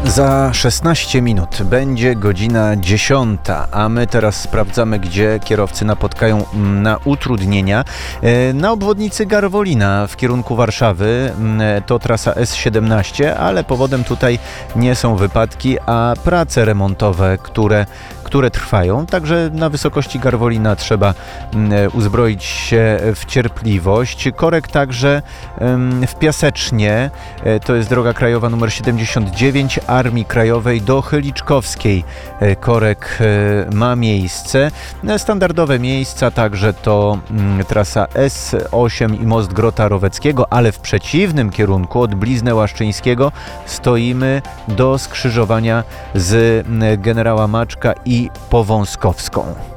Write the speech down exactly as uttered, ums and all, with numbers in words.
Za szesnaście minut będzie godzina dziesiąta, a my teraz sprawdzamy, gdzie kierowcy napotkają na utrudnienia. Na obwodnicy Garwolina w kierunku Warszawy to trasa S siedemnaście, ale powodem tutaj nie są wypadki, a prace remontowe, które, które trwają. Także na wysokości Garwolina trzeba uzbroić się w cierpliwość. Korek także w Piasecznie, to jest droga krajowa numer siedemdziesiąt dziewięć, Armii Krajowej do Chyliczkowskiej. Korek ma miejsce. Standardowe miejsca także to trasa S osiem i most Grota Roweckiego, ale w przeciwnym kierunku od Blizny Łaszczyńskiego stoimy do skrzyżowania z Generała Maczka i Powązkowską.